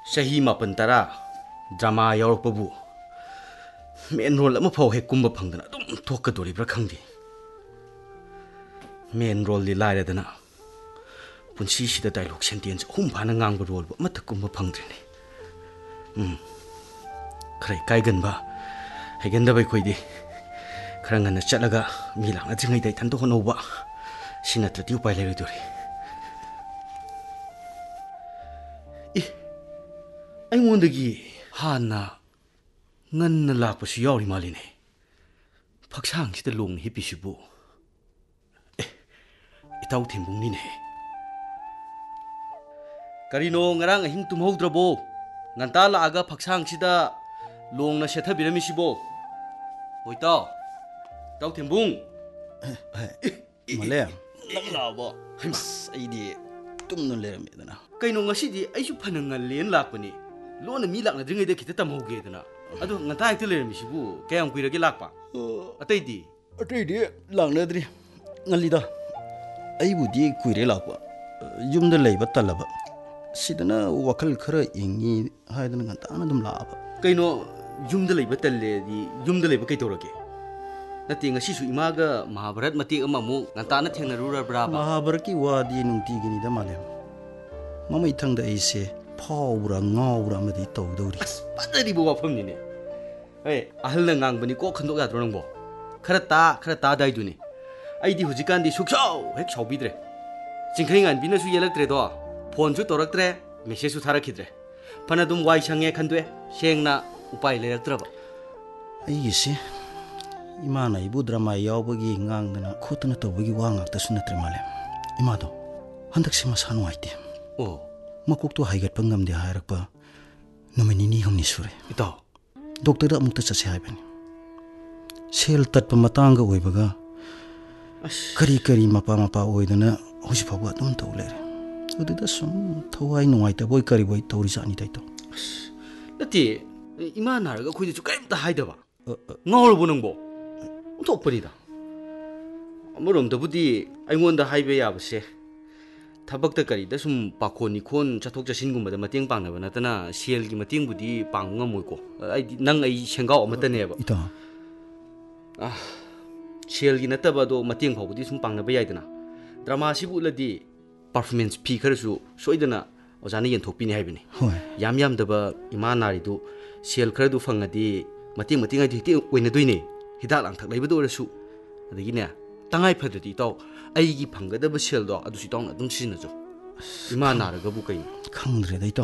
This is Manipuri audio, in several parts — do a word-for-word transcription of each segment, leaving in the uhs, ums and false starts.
Sahi mapan tara drama yaurokpabu main role ama phau he kumba phangdana adum thokadori bra khangdi main role li lairadana punsi sida dialogue sentence hum phana ngangba role ba mata kumba phangdrine um khrai kai ganba hegenda bai khoidi kharangana chalaga mi lang ajingai dai thanto honoba sina trati upai lai dori i ai mondagi hana nganna lakpasu yauri maline phaksang sida long hi pisibu eh itau thimbung ni ne karino ngarang ahing tumhoudrabo nganta la aga phaksang sida long na setha birami sibo hoita tau thimbung male lamlabo hims aidi tumnu lerame dana kaino ngasi di aisu phanangal len lakpani lona mi lakna dringai de khita tamhoge dana adu nganta hekta lerami sibu kayam kuirage lakpa atai di atai di langnadri ngalida aibudi kuire lakwa yumda leiba talaba sidana wakal khara ingi haidana nganta na dum laaba kaino yumda leiba talle di yumda leiba kai torake nati ngasi su imaga mahabharat mati ama mu nganta na thengna rura braba mahabharat ki wadi nungti gini da male mama ithangda aise phawra ngawra amadi tawdori padari bo wafam ni ne hey ahalna ngangbani ko khandok yadro nangbo khara ta khara ta dai duni aidi hujikan di suksau hek saubidre jingkhai ngan bina su yelaktre do phone su toraktre message su tharakidre phana dum wai sange khandwe sengna upai leraktraba aigise imana ibu drama yawbagi ngangdana khutna tawbagi wa ngakta sunatre male imado handak sima sanu aite oh makok to haigat pangam de hairakpa nomini ni humni sure ito doctor da mukta chase haibani sel tatpa matanga oibaga kari kari mapa mapa oidana hoji phawa dum tawlere ududa sum thawai nuaita boy kari boy tawri jani daito nati imana raga khoi ju kaimta haidaba ngawrbu nangbo utopparida amorom dabudi aingonda haibe yabase tabakta kari da sum pakhoni khon chathok chasin gumba da mateng pangnaba natana sel gi mateng budi pangnga moiko ai nang ai senggaw amata neba ita ah sel gi nataba do mateng phawbudi sum pangnaba yaidana drama sibu ladi performance pi kharasu soidana ojana yen thokpini haibini hoi yam yam daba imanari du sel khara du fangadi mateng mateng ai ti oina doine hidak lang thak leiba do rasu adagi ne tangai phadati taw aigi phanggadaba sel do adu si tawna dum sina jo imana raga bu kai khangdre daito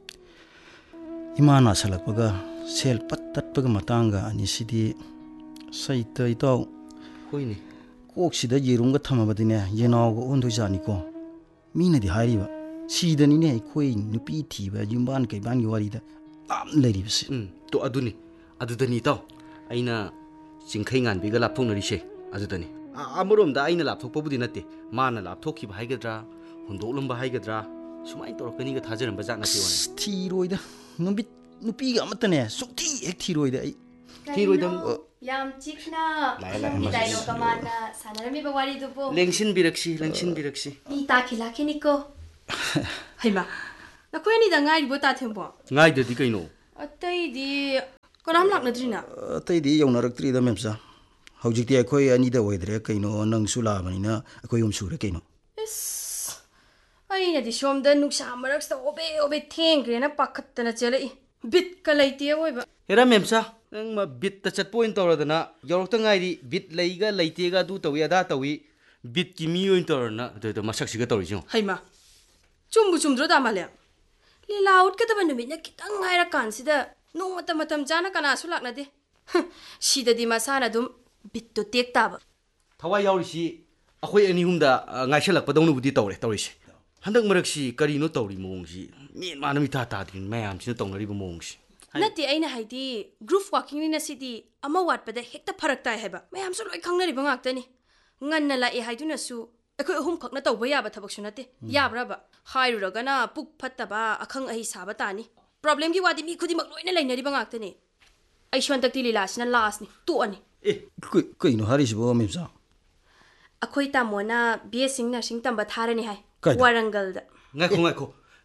imana salakpaga sel pattatpaga matanga ani sidi saita ito hoini koksida yerumga thamabadine yenawga ondoi jani ko mina di hairiba sidani ne koi nupi thiba jumban kai ban warida lam leribse um to aduni adudani taw aina jingkhai ngan biga lapthongnari se adudani amorom da aina lapthokpabudi natte mana lapthokhiba haigadra hundolamba haigadra sumai torokani ga thajaramba jana ti wani thiroida nubi nupi ga amatane sukti ek thiroida ai thiroidam yam chikna ni dialogue kamana sanarami ba wari dupo lengsin biraksi lengsin biraksi ni ta khila khiniko haima na koini da ngai bo ta thembo ngai dadi kaino atai di kanam lakna drina atai di yaunaraktri da memsa hojikti akoi ani da oidre kaino nang sula banina akoi um sure kaino is ai ya di shom da nuksa marak sta obe obe thengre na pakhattana chelai bit ka laite oiba era memsa nang ma bit ta chat point toradana yorokta ngai bit leiga leitega du tawi ada tawi bit ki mi oin torna de de masak siga tori jo haima chumbu chumdro da male lila out ka da numit na kitang ngai ra kan sida no matam matam jana kana su lakna de sida di masana dum bit to tek taba thawai yaurisi akhoi ani humda ngaiselak padong budi tawre tawrisi handak maraksi karino tawri mongsi min manami ta ta din mayam sin tongnari bu mongsi nati aina haidi group walking ni na sidi ama wat pada hekta pharak tai heba mayam so loi khangnari bangak tani nganna la e haiduna su akoi ahum khakna tawba yaba thabak sunate yabraba hairuragana puk phattaba akhang ahi saba tani problem gi wadi mi khudi mak loina lainari bangak tani aishwan takti lila sina last ni tu ani eh kaino harisibo memsa akoi ta mona bs nursing tamba tharani hai Kaida? warangal da ngakho ngakho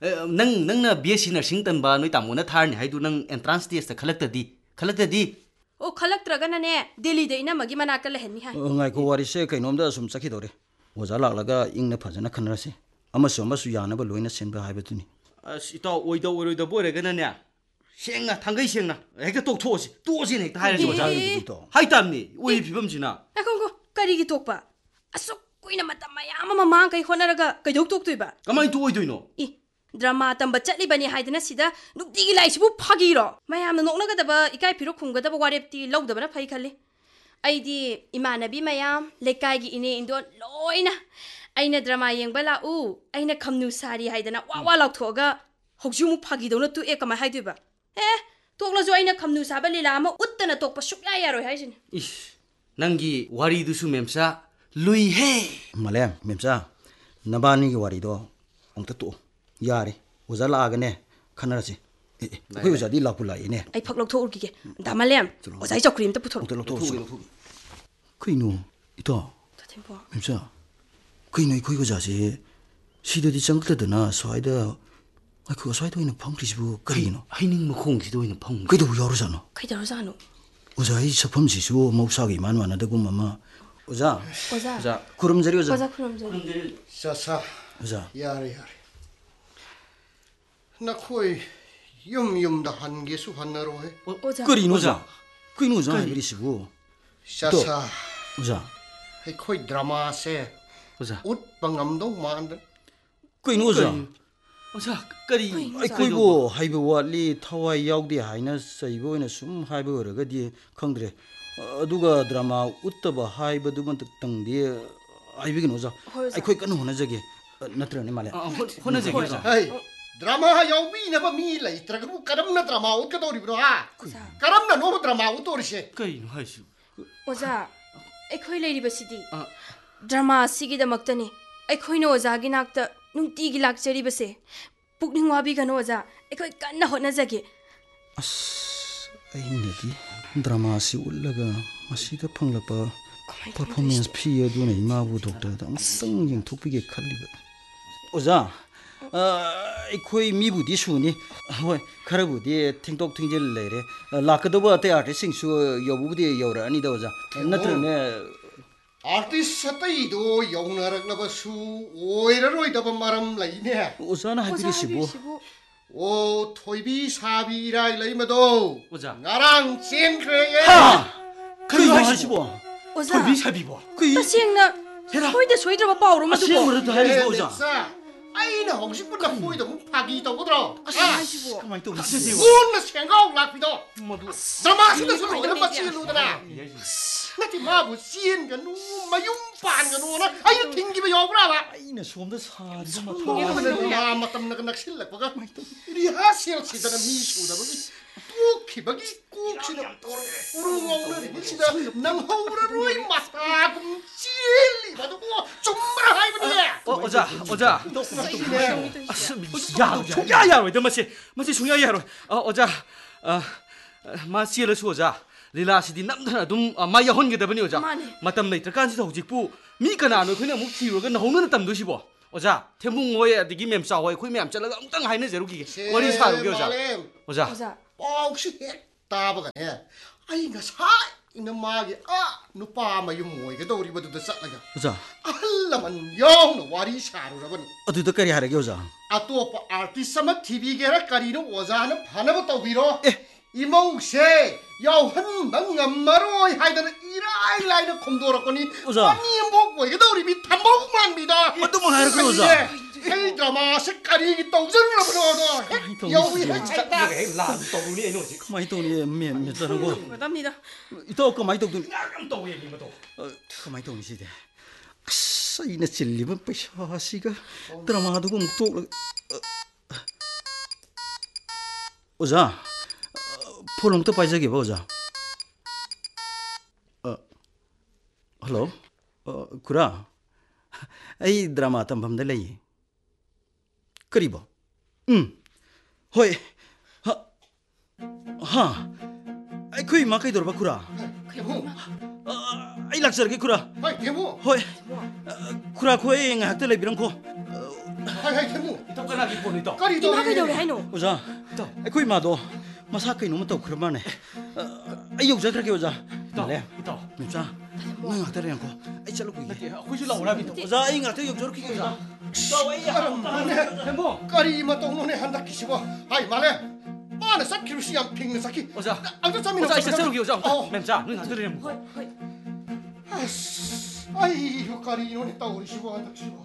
ꯅꯪ ꯅꯪꯅ B S C nursing ꯇꯝꯕ ꯅꯣꯏ ꯇꯥꯃꯣꯅ ꯊꯥꯔꯅꯤ ꯍꯥꯏꯗꯨ ꯅꯪ entrance test ꯈꯜꯂꯛꯇꯗꯤ ꯈꯜꯂꯛꯇꯗꯤ ꯑꯣ ꯈꯜꯂꯛꯇ꯭ꯔꯒꯅꯅꯦ ꯗꯦꯜꯂꯤꯗ ꯏꯅꯝꯃꯒꯤ ꯃꯅꯥꯛꯇ ꯂꯩꯍꯟꯅꯤ ꯍꯥꯏ ꯉꯥꯏꯈꯣ ꯋꯥꯔꯤꯁꯦ ꯀꯩꯅꯣꯝꯗ ꯁꯨꯝ ꯆꯠꯈꯤꯗꯧꯔꯦ ꯑꯣꯖꯥ ꯂꯥꯛꯂꯒ ꯏꯪꯅ ꯐꯖꯅ ꯈꯟꯅꯔꯁꯤ ꯑꯃꯁꯨ ꯑꯃꯁꯨ ꯌꯥꯅꯕ ꯂꯣꯏꯅ ꯁꯤꯟꯕ ꯍꯥꯏꯕꯗꯨꯅꯤ ꯑꯁ ꯏꯇꯥꯎ ꯑꯣꯏꯗ ꯑꯣꯏꯔꯣꯏꯗꯕ ꯑꯣꯏꯔꯒꯅꯅꯦ ꯁꯦꯡꯅ ꯊꯥꯡꯒꯩ ꯁꯦꯡꯅ ꯍꯦꯛꯇ ꯇꯣꯛꯊꯣꯛꯑꯁꯤ ꯇꯣꯛꯑꯁꯤꯅ ꯍꯦꯛꯇ ꯍꯥꯏꯔꯁꯤ ꯑꯣꯖꯥ ꯍꯥꯏꯇꯥꯝꯅꯤ ꯑꯣꯏꯔꯤ ꯐꯤꯕꯝꯁꯤꯅ ꯉꯥꯏꯈꯣ ꯀꯔꯤꯒꯤ ꯇꯣꯛꯄ ꯑꯁꯨꯛ ꯀꯨꯏꯅ ꯃꯇꯝ ꯃꯌꯥꯝ ꯑꯃ ꯃꯥꯡꯈꯩ ꯍꯣꯠꯅꯔꯒ ꯀꯩꯗꯧ ꯇꯣꯛꯇꯣꯏꯕ ꯀꯃꯥꯏꯅ ꯇꯣꯛꯑꯣꯏꯗꯣꯏꯅꯣ ꯏ ꯗ꯭ꯔꯃꯥ ꯇꯝꯕ ꯆꯠꯂꯤꯕꯅꯤ ꯍꯥꯏꯗꯅ ꯁꯤꯗ ꯅꯨꯡꯇꯤꯒꯤ ꯂꯥꯏꯁꯤꯕꯨ ꯐꯥꯒꯤꯔꯣ ꯃꯌꯥꯝꯅ ꯅꯣꯛꯅꯒꯗꯕ ꯏꯀꯥꯏ ꯐꯤꯔꯣ ꯈꯨꯝꯒꯗꯕ ꯋꯥꯔꯦꯞꯇꯤ ꯂꯧꯗꯕꯅ ꯐꯩ ꯈꯜꯂꯤ ꯑꯩꯗꯤ ꯏꯃꯥꯟꯅꯕꯤ ꯃꯌꯥꯝ ꯂꯩꯀꯥꯏꯒꯤ ꯏꯅꯦ ꯏꯟꯗꯣꯟ ꯂꯣꯏꯅ ꯑꯩꯅ ꯗ꯭ꯔꯃꯥ ꯌꯦꯡꯕ ꯂꯥꯛꯎ ꯑꯩꯅ ꯈꯝꯅꯨ ꯁꯥꯔꯤ ꯍꯥꯏꯗꯅ ꯋꯥ ꯋꯥ ꯂꯥꯎꯊꯣꯛꯑꯒ ꯍꯧꯖꯤꯛ ꯑꯃꯨꯛ ꯐꯥꯒꯤꯗꯧꯅ ꯇꯣꯛꯑꯦ ꯀꯃꯥꯏ ꯍꯥꯏꯗꯣꯏꯕ ꯑꯦ ꯇꯣꯛꯂꯁꯨ ꯑꯩꯅ ꯈꯝꯅꯨ ꯁꯥꯕ ꯂꯤꯂꯥ ꯑꯃ ꯎꯠꯇꯅ ꯇꯣꯛꯄ ꯁꯨꯛꯌꯥ ꯌꯥꯔꯣꯏ ꯍꯥꯏꯁꯤꯅꯤ 이씨, 난기 와리두수 맴사 루이해. 말레 맴사 나바니기 와리도 엉터 또 야리 오자 라가네 카나라지 그 오자디 라불라이네 ꯑꯩ ꯐꯛ ꯂꯧꯊꯣꯛꯎꯔꯈꯤꯒꯦ ꯗꯥꯃꯥꯂꯦꯝ 어자이 ꯆꯧꯀ꯭ꯔꯤ ꯑꯝꯇ 푸ꯊꯣꯔꯛ 엉터 또 그이노 이따 다템보 맴사 그이노 이거 자지 시도디 짱클드나 소이다 아 그거 소이도 있는 펑크리시부 그리노 하이닝 뭐콩 기도이는 펑. 그래도 여러잖아 그이다로자노 오자이 작품지수 목사기 만만하다고 마마 오자 오자 자, 구름 자리 오자 오자 그럼 저리 자자 오자 야래 야래 나 코이 юмюм다 한 개수 하나로 해 오자 그리노자 그이노자 그리시고 자자 오자 해 코이 드라마세 오자. 옷 방감도 만들 그이노자 오자, 까리. ꯑꯩꯈꯣꯏꯕꯨ ꯍꯥꯏꯕ ꯋꯥꯠꯂꯤ ꯊꯋꯥꯏ ꯌꯥꯎꯗꯦ ꯍꯥꯏꯅ ꯆꯩꯕ ꯑꯣꯏꯅ ꯁꯨꯝ ꯍꯥꯏꯕ ꯑꯣꯏꯔꯒꯗꯤ ꯈꯪꯗ꯭ꯔꯦ ꯑꯗꯨꯒ ꯗ꯭ꯔꯃꯥ ꯎꯠꯇꯕ ꯍꯥꯏꯕꯗꯨꯃꯇꯪꯗꯤ ꯍꯥꯏꯕꯤꯒꯅꯨ ꯑꯣꯖꯥ ꯑꯩꯈꯣꯏ ꯀꯟꯅ ꯍꯣꯠꯅꯖꯒꯦ ꯅꯠꯇ꯭ꯔꯅꯦ ꯃꯥꯜꯂꯦ 혼내자기 오자. 헤이 드라마 야우비나바 미라 이트라고 까람나 드라마 옷 가도리브로 하 까람나 노 드라마 옷 도리시 까이 하이시. 오자 ꯑꯩꯈꯣꯏ ꯂꯩꯔꯤꯕꯁꯤꯗꯤ 아, ꯗ꯭ꯔꯃꯥ ꯑꯁꯤꯒꯤꯗꯃꯛꯇꯅꯤ ꯑꯩꯈꯣꯏꯅ ꯑꯣꯖꯥꯒꯤ ꯅꯥꯛꯇ ꯅꯨꯡꯇꯤꯒꯤ ꯂꯥꯛꯆꯔꯤꯕꯁꯦ ꯄꯨꯛꯅꯤꯡ ꯋꯥꯕꯤꯒꯅꯨ ꯑꯣꯖꯥ ꯑꯩꯈꯣꯏ ꯀꯟꯅ ꯍꯣꯠꯅꯖꯒꯦ ꯑꯁ ꯑꯩꯅꯗꯤ ꯗ꯭ꯔꯃꯥꯁꯤ ꯎꯠꯂꯒ ꯃꯁꯤꯗ ꯐꯪꯂꯛꯄ ꯄꯔꯐꯣꯔꯃꯦꯟꯁ ꯐꯤ ꯑꯗꯨꯅ ꯏꯃꯥꯕꯨ ꯗꯣꯛꯇꯔꯗ ꯑꯃꯨꯛꯇꯪ ꯌꯦꯡꯊꯣꯛꯄꯤꯒꯦ ꯈꯜꯂꯤꯕ ꯑꯣꯖꯥ ꯑꯩꯈꯣꯏ ꯃꯤꯕꯨꯗꯤ ꯁꯨꯅꯤ ꯍꯣꯏ ꯈꯔꯕꯨꯗꯤ ꯊꯦꯡꯗꯣꯛ ꯊꯦꯡꯖꯤꯜ ꯂꯩꯔꯦ ꯂꯥꯛꯀꯗꯧꯕ ꯑꯇꯩ ꯑꯥꯔꯇꯤꯁꯁꯤꯡꯁꯨ ꯌꯧꯕꯕꯨꯗꯤ ꯌꯧꯔꯛꯑꯅꯤꯗ ꯑꯣꯖꯥ ꯅꯠꯇ꯭ꯔꯒꯅꯦ 아티스트 사이도 영나락나바 수 오이라로이다바 마람 라이네 오사나 하비리시보 오 토이비 사비라이 라이마도 오자. 나랑 쟁크레게 그이 하시보 오자 비샤비보. 그이 tꯁꯦꯡꯅ ꯁꯣꯏꯗ ꯁꯣꯏꯗ꯭ꯔꯕ ꯄꯥꯎꯔꯣ ꯃꯗꯨꯕꯣ ꯑꯁꯦꯡꯕꯔꯗ 하시보 오자 아이나 혹시보다 호이도 문 파기 더보더라 하시고 가만히 또 뭔나 생각 락비도 드라마시다 소리 오이라 빠치루더라 나티 마부 시엔가 누 마용 반가 누나 아이 튕기면 여브라봐 아이나 소음도 사리 좀 이거는 나 맞담나 그nak 실력 보가 이리 하시오 치다는 미수다 보기 뚝히 보기 꾹시는 우릉엉을 미치다 남 허우라 로이 마타 금 찔리 봐도 뭐 좀만 하이브니야 어, 오자, 오자. 야, 중야야, 왜 마치 마치 중야야, 어, 오자. 아, 마치를 수오자. 릴라시디 남들나 좀 마야 혼게다버니 오자. 마담 나이트 간시다 호직부 미가나노 그냥 목 키우가 나오는 땀도시보. 오자. 태몽고에 아디기 맴싸워에 코이 맴 잘라가 엉땅 하이네 제로기게. 머리 사르게 오자. 오자. 오자 ጳ옥시 따바가 해 아이가 사 있는 마게 아 누빠 마유 모이게 도리버도 쌌나가 오자 알라만 영 와리 샤루라버니 어디다 까리 하라게 오자 아또빠 아티스트 마 티비게라 까리는 오자는 바나부 떠비로 이몽세 여한 망엄마로 하이다는 이라이라이는 콤도라거니 오자. 아니 먹고 이게 도리비 탐먹만 믿어 어떤 하라게 오자 헤이 드라마 색깔이 떡전으로 불어도 여우이 해쳤다 라 떠우니 에노지. 가만히 또 면 몇자라고 감사합니다 이따 가만히 또 야감 떠우에 니마도. 가만히 또 시대 아싸 이네 찔리면 빠샤시가 드라마도 공또 오자 폴롱도 빠지게 봐 오자 어 헬로 어 구라 이 드라마 탐밤데 레이 그리버 음 호이 하하 아이 그이 마카이 돌바 구라 대모 아이 락서게 구라 아이 대모 호이 구라 코에 ngạc tới lấy biển cô hai hai themu ꯏꯇꯥꯎ ꯀꯅꯥꯒꯤ ꯐꯣꯟ ꯏꯇꯥꯎ kari ꯏꯃꯥ ꯀꯩꯗꯧꯔꯦ ꯍꯥꯏꯅꯣ ꯑꯣꯖꯥ ꯑꯩꯈꯣꯏ ꯏꯃꯥꯗꯣ ꯃꯁꯥ ꯀꯩꯅꯣꯝꯃ ꯇꯧꯈ꯭ꯔ ꯃꯥꯅꯦ ꯑꯩ ꯌꯧꯖꯈ꯭ꯔꯒꯦ ꯑꯣꯖꯥ ꯃꯥꯂꯦ ꯏꯇꯥꯎ ꯅꯨꯡꯆꯥ ꯅꯪ ꯉꯥꯛꯇ ꯂꯩꯔꯝꯀꯣ ꯑꯩ ꯆꯠꯂꯨꯈꯤꯒꯦ ꯑꯩꯈꯣꯏꯁꯨ ꯂꯥꯛꯑꯣ ꯍꯥꯏꯕ ꯏꯇꯥꯎ ꯑꯣꯖꯥ ꯑꯩ ꯉꯥꯛꯇ ꯌꯧꯖꯔꯨꯈꯤꯒꯦ ꯑꯣꯖꯥ ꯏꯇꯥꯎ ꯑꯩ ꯍꯦꯝꯕꯣ kari ma tongone handakisibo hai male mana sakkirusi yam phingna sakki ꯑꯣꯖꯥ anta chamina ꯑꯣꯖꯥ ꯑꯩ ꯆꯠꯆꯔꯨꯒꯦ ꯑꯣꯖꯥ ꯑꯣ ꯃꯦꯝꯆꯥ ꯅꯣꯏ ꯉꯥꯛꯇ ꯂꯩꯔꯝꯃꯨ ꯍꯣꯏ ꯍꯣꯏ ai hu kari none tawrisibo handakisibo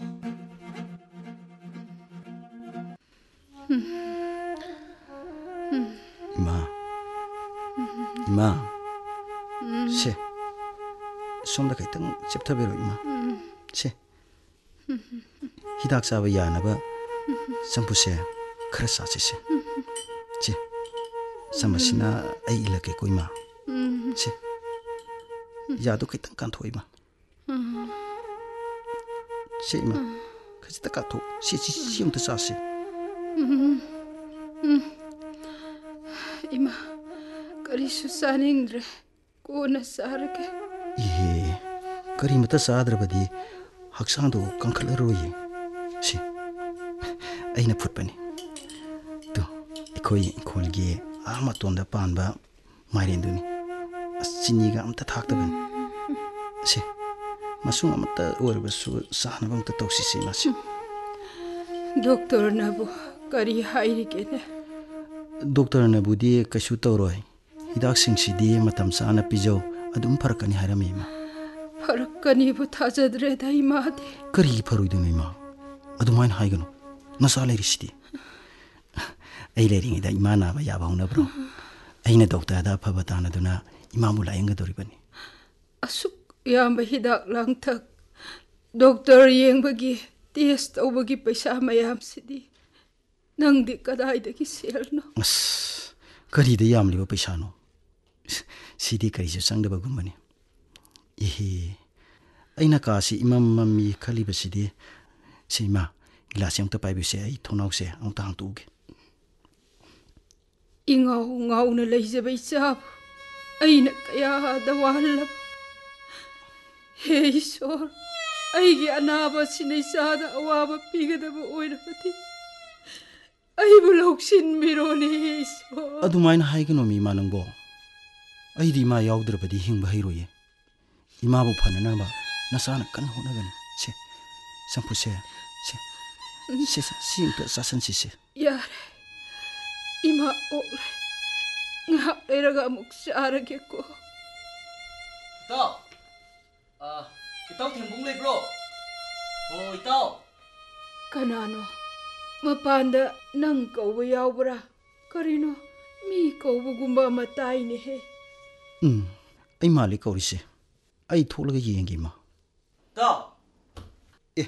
이마 이마 시 somda kaitang chepthabero ima che hidak sawa yanaba sampuse khara sache se che samasina ai ilake ko ima che yadu kaitang kan thoi ima che ima khajita ka tho si si si um ta sa se Ima, karisu saningre, kona sarake. Ihe, karimata sadrabadi haksangdo kankalaroye. Si, aina putpani. Tu, ikoi ikolge ama tonda panba mairenduni. Asiniga amta thaktabani. Si, masung amta orbasu sahnaba amta toksisi masi. Doktor nabu kari hairi kene. Doktor nabudi kasu tawroi. Hidak singsidi matam sana pijau adum farakani harami ma. Farakani bu thajadre da imadi. Kari faruiduni ma. Adumain haigano. Nasa leirishdi. Ai leiringi da imana ba yaba huna bro. Aina doktor da phabatana duna imamu layenga doribani. Asuk yamba hidak langtak. Doktor yengbagi test obagi paisa mayam sidi. Nangdi kadai dagi selno. As kari da yam liba paisa no. Sidi kari su sang da bagumani. Ihi aina kasi imam mami khali basidi sima glass yang tapai bise ai thonau se ang tang tuge. Ingau ngau na leise baisab. Aina kaya da walab. Hey sor. Aigi anaba sinay sada awaba pigadaba oirapati. Ay buloksin mironi so. Adumain haigano mi manangbo. Ai di ma yaudra badi hing bahairoye. Ima bu phanana ba nasana kan honagani. Se sampu se se se si ta sasan si se. Yare. Ima ole. Nga eraga muksarage ko. Itaw! Ah, itaw thimbung leibro? Oh, itaw! Kanano? Mapanda nang kauba yaubra. Karino? Mi kauba gumba matay ni he. Hmm, ay mali kaurise. Ay tholaga yengi ma. Itaw! Eh.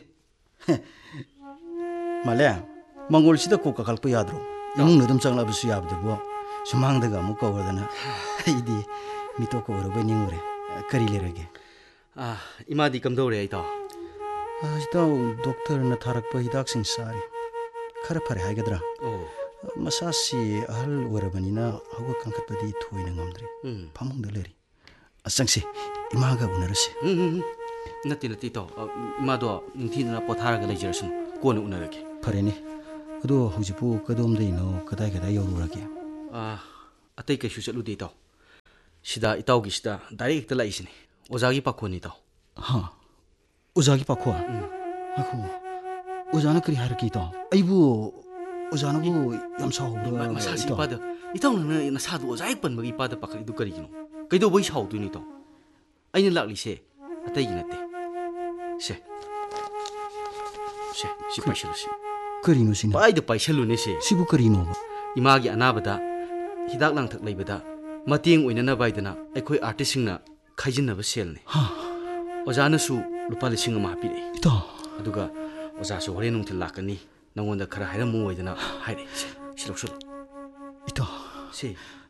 Male, mangol sida ko kakalpa yadro. Yung nudum changla bisu yabde bo. Sumang daga mo kawradana. Ay di mito ko ro beningure. Kari lerage. Ah, imadi kamdore itaw. Ah, itaw doktor na tharakpa hidak sing sari. Khara phare haigadra. Oh. Masasi ahal warabanina hawa kankatpadi thoina ngamdre. Hmm. Pamung daleri. Asangsi imaga unarase. Hmm, hmm. Nati nati itaw. Imado ningthina potharaga leijarasun. Kona unarage. Phareni. Ado hujipu kadom deino kadai kadai yorurage. Ah, atay kaisu chatlude itaw. Sida itawgi sida direct ta laisini. Ozagi pakhoni itaw. Ha. Ozagi pakho. Akho. Ozana kari harki taw. Aibu ozana bu yam sawbra. Masasi pada. Itaw na na sadu ozai panbagi pada pakhai du kari gino. Kaido boy sawdu ni itaw. Aina lakli se atay ginate. Se. Se, si paishalu si. Karino sina. Pai da paishalu ne se. Sibu karino ba. Imagi anabada hidak lang thak leibada mating oinana baidana aikoi artist singna khaijinaba selne. Ha. Ozana su lupa lising ama hapire. Ito. Aduga oza su hore nungtil lakani nangonda khara hairam oidana haire se siloksul. Ito. Se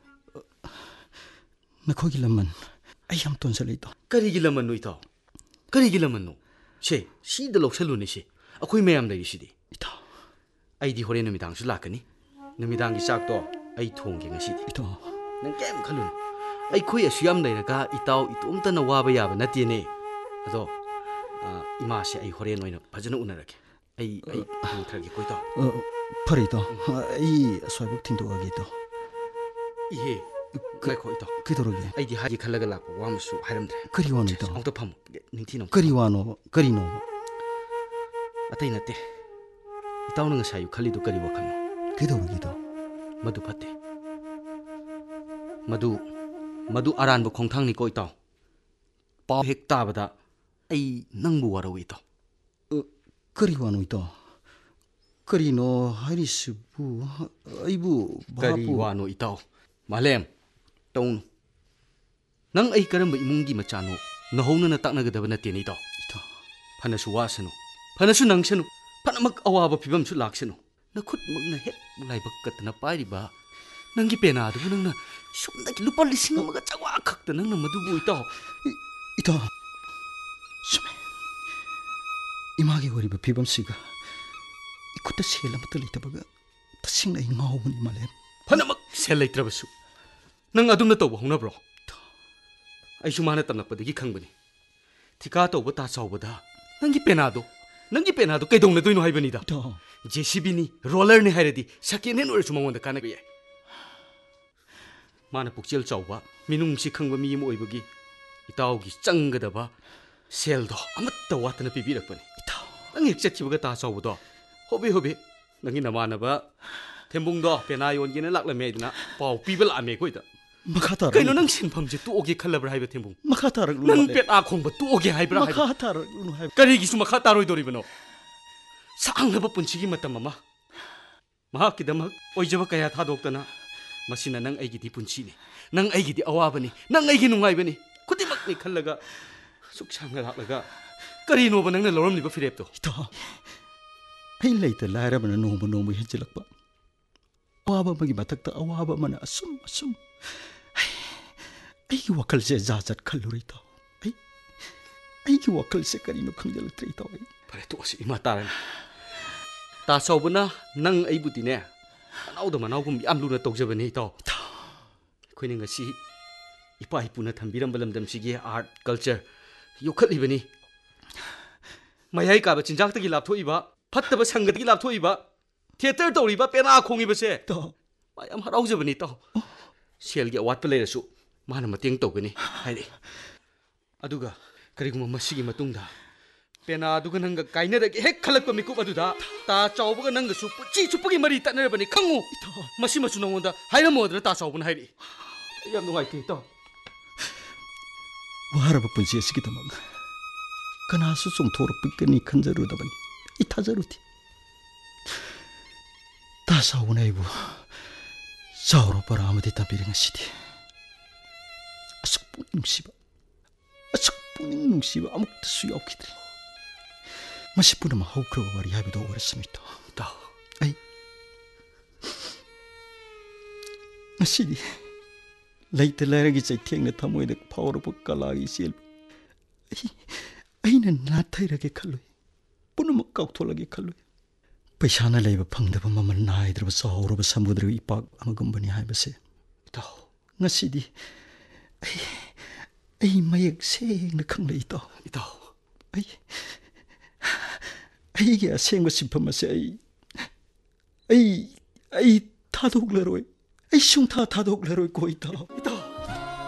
Nakhogi laman. Ayam tonsale ito. kari gilaman no itaw. Kari gilaman no. Se si da loksalu ne se. Akoi mayam dai sidi. Ito. Ai di hore numidang su lakani. Numidang gi sak to ai thongge ngasidi. Ito. Nang kem khalun. Ai khoi asuyam leiraga itaw itumta na waba yaba natine. Ado ima se ai hore noina phajana unarake. ꯑꯩ ꯑꯩ ꯄꯨꯊꯔꯒꯦ ꯀꯣ ꯏꯇꯥꯎ ꯐꯔꯦ ꯏꯇꯥꯎ ꯑꯩ ꯑꯁ꯭ꯋꯥꯏꯐꯥꯎ ꯊꯤꯟꯗꯣꯛꯑꯒꯦ ꯏꯇꯥꯎ 이해 ꯉꯥꯏꯈꯣ ꯏꯇꯥꯎ ꯀꯩꯗꯧꯔꯒꯦ ꯑꯩꯗꯤ ꯍꯥꯏꯒꯦ ꯈꯜꯂꯒ ꯂꯥꯛꯄ ꯋꯥ ꯑꯃꯁꯨ ꯍꯥꯏꯔꯝꯗ꯭ꯔꯦ ꯀꯔꯤ ꯋꯥꯅꯣ ꯏꯇꯥꯎ ꯑꯃꯨꯛꯇ ꯐꯝꯃꯨ ꯅꯤꯡꯊꯤꯅ ꯀꯔꯤ ꯋꯥꯅꯣꯕ ꯀꯔꯤꯅꯣꯕ ꯑꯇꯩ ꯅꯠꯇꯦ ꯏꯇꯥꯎꯅ ꯉꯁꯥꯏ ꯈꯜꯂꯤꯗꯣ ꯀꯔꯤ ꯋꯥꯈꯜꯅꯣ ꯀꯩꯗꯧꯔꯒꯦ ꯏꯇꯥꯎ ꯃꯗꯨ ꯐꯠꯇꯦ ꯃꯗꯨ ꯃꯗꯨ ꯑꯔꯥꯟꯕ ꯈꯣꯡꯊꯥꯡꯅꯤꯀꯣ ꯏꯇꯥꯎ ꯄꯥꯎ ꯍꯦꯛ ꯇꯥꯕꯗ ꯑꯩ ꯅꯪꯕꯨ ꯋꯥꯔꯧꯏ ꯏꯇꯥꯎ ꯀꯔꯤ ꯋꯥꯅꯣ ꯏꯇꯥꯎ ꯀꯔꯤꯅꯣ ꯍꯥꯏꯔꯤꯁꯤꯕꯨ ꯑꯩꯕꯨ ꯀꯔꯤ ꯋꯥꯅꯣ ꯏꯇꯥꯎ ꯃꯥꯂꯦꯝ ꯇꯧꯅꯨ ꯅꯪ ꯑꯩ ꯀꯔꯝꯕ ꯏꯃꯨꯡꯒꯤ ꯃꯆꯥꯅꯣ ꯅꯍꯧꯅꯅ ꯇꯥꯛꯅꯒꯗꯕ ꯅꯠꯇꯦꯅꯦ ꯏꯇꯥꯎ ꯏꯇꯥꯎ ꯐꯅꯁꯨ ꯋꯥꯁꯅꯨ ꯐꯅꯁꯨ ꯅꯪꯁꯅꯨ ꯐꯅꯃꯛ ꯑꯋꯥꯕ ꯐꯤꯕꯝꯁꯨ ꯂꯥꯛꯁꯅꯨ ꯅꯈꯨꯠꯃꯛꯅ ꯍꯦꯛ ꯂꯥꯏꯕꯛ ꯀꯠꯇꯅ ꯄꯥꯏꯔꯤꯕ ꯅꯪꯒꯤ ꯄꯦꯅꯥꯗꯨꯕꯨ ꯅꯪꯅ ꯁꯣꯝꯗꯒꯤ ꯂꯨꯄꯥ ꯂꯤꯁꯤꯡ ꯑꯃꯒ ꯆꯥꯝꯃꯉꯥ ꯈꯛꯇ ꯅꯪꯅ ꯃꯗꯨꯕꯨ ꯏꯇꯥꯎ ꯏꯇꯥꯎ ꯆꯨꯝꯃꯦ 이마게 어리바 비범씨가 이쿠다 셀 아무것도 있다버가 다싱나 이 ngāwꯕꯅꯤ 말해 ꯐꯅꯃꯛ ꯁꯦꯜ ꯂꯩꯇ꯭ꯔꯕꯁꯨ ꯅꯪ ꯑꯗꯨꯝꯅ ꯇꯧꯕ ꯍꯧꯅꯕ꯭ꯔꯣ ꯑꯩꯁꯨ ꯃꯥꯅ ꯇꯝꯂꯛꯄꯗꯒꯤ ꯈꯪꯕꯅꯤ ꯊꯤꯀꯥ ꯇꯧꯕ ꯇꯥ ꯆꯥꯎꯕꯗ ꯅꯪꯒꯤ ꯄꯦꯅꯥꯗꯣ ꯅꯪꯒꯤ ꯄꯦꯅꯥꯗꯣ ꯀꯩꯗꯧꯅꯗꯣꯏꯅꯣ ꯍꯥꯏꯕꯅꯤꯗ ꯖꯦꯁꯤꯕꯤꯅꯤ ꯔꯣꯂꯔꯅꯤ ꯍꯥꯏꯔꯗꯤ ꯁꯦꯀꯦꯟ ꯍꯦꯟ ꯑꯣꯏꯔꯁꯨ ꯃꯉꯣꯟꯗ ꯀꯥꯟꯅꯕ ꯌꯥꯏ ꯃꯥꯅ ꯄꯨꯛꯆꯦꯜ ꯆꯥꯎꯕ ꯃꯤꯅꯨꯡꯁꯤ ꯈꯪꯕ ꯃꯤ ꯑꯃ ꯑꯣꯏꯕꯒꯤ ꯏꯇꯥꯎꯒꯤ ꯆꯪꯒꯗꯕ ꯁꯦꯜꯗꯣ ꯑꯃꯠꯇ ꯋꯥꯠꯇꯅ ꯄꯤꯕꯤꯔꯛꯄꯅꯤ ꯏꯇꯥꯎ ꯅꯪ ꯍꯦꯛ ꯆꯠꯈꯤꯕꯒ ꯇꯥ ꯆꯥꯎꯕꯗꯣ ꯍꯣꯕꯦ ꯍꯣꯕꯦ ꯅꯪꯒꯤ ꯅꯃꯥꯟꯅꯕ ꯊꯦꯝꯕꯨꯡꯗꯣ ꯄꯦꯅꯥ ꯌꯣꯟꯒꯦꯅ ꯂꯥꯛꯂꯝꯃꯦ ꯍꯥꯏꯗꯅ ꯄꯥꯎ ꯄꯤꯕ ꯂꯥꯛꯑꯝꯃꯦ ꯑꯩꯈꯣꯏꯗ ꯃꯈꯥ ꯇꯥꯔꯛ ꯀꯩꯅꯣ ꯅꯪ ꯁꯤꯟꯐꯝꯁꯦ ꯇꯣꯛꯑꯒꯦ ꯈꯜꯂꯕ꯭ꯔꯥ ꯍꯥꯏꯕ ꯊꯦꯝꯕꯨꯡ ꯃꯈꯥ ꯇꯥꯔꯛꯂꯨ ꯅꯪ ꯄꯦꯅꯥ ꯈꯣꯡꯕ ꯇꯣꯛꯑꯒꯦ ꯍꯥꯏꯕ꯭ꯔꯥ ꯃꯈꯥ ꯇꯥꯔꯛꯂꯨ ꯍꯥꯏꯕ ꯀꯔꯤꯒꯤꯁꯨ ꯃꯈꯥ ꯇꯥꯔꯣꯏꯗꯣꯔꯤꯕꯅꯣ ꯁꯥꯡꯂꯕ ꯄꯨꯟꯁꯤꯒꯤ ꯃꯇꯝ ꯑꯃ ꯃꯍꯥꯛꯀꯤꯗꯃꯛ ꯑꯣꯏꯖꯕ ꯀꯌꯥ ꯊꯥꯗꯣꯛꯇꯅ ꯃꯁꯤꯅ ꯅꯪ ꯑꯩꯒꯤꯗꯤ ꯄꯨꯟꯁꯤꯅꯤ ꯅꯪ ꯑꯩꯒꯤꯗꯤ ꯑꯋꯥꯕꯅꯤ ꯅꯪ ꯑꯩꯒꯤ ꯅꯨꯡꯉꯥꯏꯕꯅꯤ ꯈꯨꯗꯤꯡꯃꯛꯅꯤ ꯈꯜꯂꯒ ꯁꯨꯛ ꯁꯥꯡꯅ ꯂꯥꯛꯂꯒ ꯀꯔꯤꯅꯣꯕ ꯅꯪꯅ ꯂꯧꯔꯝꯂꯤꯕ ꯐꯤꯔꯦꯞꯇꯣ ꯏꯇꯥꯎ ꯑꯩ ꯂꯩꯇ ꯂꯥꯏꯔꯕꯅ ꯅꯣꯡꯃ ꯅꯣꯡꯃ ꯍꯦꯟꯖꯤꯜꯂꯛꯄ ꯑꯋꯥꯕ ꯑꯃꯒꯤ ꯃꯊꯛꯇ ꯑꯋꯥꯕ ꯑꯃꯅ ꯑꯁꯨꯝ ꯑꯁꯨꯝ ꯑꯩꯒꯤ ꯋꯥꯈꯜꯁꯦ ꯖꯥꯠ ꯖꯥꯠ ꯈꯜꯂꯨꯔꯦ ꯏꯇꯥꯎ ꯑꯩ ꯑꯩꯒꯤ ꯋꯥꯈꯜꯁꯦ ꯀꯔꯤꯅꯣ ꯈꯪꯖꯤꯜꯂꯛꯇ꯭ꯔꯦ ꯏꯇꯥꯎ ꯑꯩ ꯐꯔꯦ ꯇꯣꯛꯑꯁꯤ ꯏꯃꯥ ꯇꯥꯔꯅꯤ ꯇꯥ ꯆꯥꯎꯕꯅ ꯅꯪ ꯑꯩꯕꯨꯗꯤꯅꯦ ꯃꯅꯥꯎꯗ ꯃꯅꯥꯎꯒꯨꯝ ꯌꯥꯝ ꯂꯨꯅ ꯇꯧꯖꯕꯅꯤ ꯏꯇꯥꯎ ꯑꯩꯈꯣꯏꯅ ꯉꯁꯤ ꯏꯄꯥ ꯏꯄꯨꯅ ꯊꯝꯕꯤꯔꯝꯕ ꯂꯝꯗꯝꯁꯤꯒꯤ ꯑꯥꯔꯠ ꯀꯜꯆꯔ ꯌꯣꯛꯈꯠꯂꯤꯕꯅꯤ ꯃꯌꯥꯏ ꯀꯥꯕ ꯆꯤꯟꯖꯥꯛꯇꯒꯤ ꯂꯥꯞꯊꯣꯛꯏꯕ ꯐꯠꯇꯕ ꯁꯪꯒꯗꯒꯤ ꯂꯥꯞꯊꯣꯛꯏꯕ ꯊꯤꯌꯦꯇꯔ ꯇꯧꯔꯤꯕ ꯄꯦꯅꯥ ꯈꯣꯡꯉꯤꯕꯁꯦ ꯃꯥ ꯌꯥꯝ ꯍꯔꯥꯎꯖꯕꯅꯤ ꯏꯇꯥꯎ ꯁꯦꯜꯒꯤ ꯑꯋꯥꯠꯄ ꯂꯩꯔꯁꯨ ꯃꯥꯅ ꯃꯇꯦꯡ ꯇꯧꯒꯅꯤ ꯍꯥꯏꯔꯛꯏ ꯑꯗꯨꯒ ꯀꯔꯤꯒꯨꯝꯕ ꯃꯁꯤꯒꯤ ꯃꯇꯨꯡꯗ ꯄꯦꯅꯥꯗꯨꯒ ꯅꯪꯒ ꯀꯥꯏꯅꯔꯒꯦ ꯍꯦꯛ ꯈꯜꯂꯛꯄ ꯃꯤꯀꯨꯞ ꯑꯗꯨꯗ ꯇꯥ ꯆꯥꯎꯕꯒ ꯅꯪꯒꯁꯨ ꯄꯨꯟꯁꯤ ꯆꯨꯞꯄꯒꯤ ꯃꯔꯤ ꯇꯠꯅꯔꯕꯅꯤ ꯈꯪꯉꯨ ꯃꯁꯤꯃꯁꯨ ꯅꯉꯣꯟꯗ ꯍꯥꯏꯔꯝꯃꯣꯗꯅ ꯇꯥ ꯆꯥꯎꯕꯅ ꯍꯥꯏꯔꯛꯏ ꯑꯩ ꯌꯥꯝ ꯅꯨꯡꯉꯥꯏꯇꯦ ꯏꯇꯥꯎ ꯋꯥꯔꯕ ꯄꯨꯟꯁꯤ ꯑꯁꯤꯒꯤꯗꯃꯛ ꯀꯅꯥꯁꯨ ꯆꯣꯡꯊꯣꯔꯛꯄꯒꯅꯤ ꯈꯟꯖꯔꯨꯗꯕꯅꯤ ꯑꯩ ꯊꯥꯖꯔꯨꯗꯦ ꯇꯥ ꯆꯥꯎꯕꯅ ꯑꯩꯕꯨ ꯆꯥꯎꯔ ꯄꯔꯥ ꯑꯃꯗꯤ ꯇꯝꯕꯤꯔꯦ ꯉꯁꯤꯗꯤ ꯑꯁꯨꯛ ꯄꯨꯛꯅꯤꯡ ꯅꯨꯡꯁꯤꯕ ꯑꯁꯨꯛ ꯄꯨꯛꯅꯤꯡ ꯅꯨꯡꯁꯤꯕ ꯑꯃꯨꯛꯇꯁꯨ ꯌꯥꯎꯈꯤꯗ꯭ꯔꯤ ꯃꯁꯤ ꯄꯨꯝꯅꯃꯛ ꯍꯧꯈ꯭ꯔꯕ ꯋꯥꯔꯤ ꯍꯥꯏꯕꯗꯣ ꯑꯣꯏꯔꯁꯅꯨ ꯏꯇꯥꯎ ꯏꯇꯥꯎ ꯑꯩ ꯉꯁꯤꯗꯤ ꯂꯩꯇ ꯂꯥꯏꯔꯒꯤ ꯆꯩꯊꯦꯡꯅ ꯊꯃꯣꯏꯗ ꯐꯥꯎꯔꯛꯄ ꯀꯂꯥꯒꯤ ꯆꯦꯜꯕ ꯑꯩ ꯑꯩꯅ ꯅꯥꯊꯩꯔꯒꯦ ꯈꯜꯂꯨꯏ ꯄꯨꯝꯅꯃꯛ ꯀꯥꯎꯊꯣꯛꯂꯒꯦ ꯈꯜꯂꯨꯏ ꯄꯩꯁꯥꯅ ꯂꯩꯕ ꯐꯪꯗꯕ ꯃꯃꯜ ꯅꯥꯏꯗ꯭ꯔꯕ ꯆꯥꯎꯔꯕ ꯁꯃꯨꯗ꯭ꯔꯒꯤ ꯏꯄꯥꯛ ꯑꯃꯒꯨꯝꯕꯅꯤ ꯍꯥꯏꯕꯁꯦ ꯏꯇꯥꯎ ꯉꯁꯤꯗꯤ ꯑꯩ ꯑꯩ ꯃꯌꯦꯛ ꯁꯦꯡꯅ ꯈꯪꯂꯛꯏ ꯏꯇꯥꯎ ꯏꯇꯥꯎ ꯑꯩ ꯑꯩꯒꯤ ꯑꯁꯦꯡꯕ ꯁꯤꯟꯐꯝ ꯑꯁꯦ ꯑꯩ ꯑꯩ ꯑꯩ ꯊꯥꯗꯣꯛꯂꯔꯣꯏ ꯑꯩ ꯁꯨꯡꯊꯥ ꯊꯥꯗꯣꯛꯂꯔꯣꯏꯀꯣ ꯏꯇꯥꯎ ꯏꯇꯥꯎ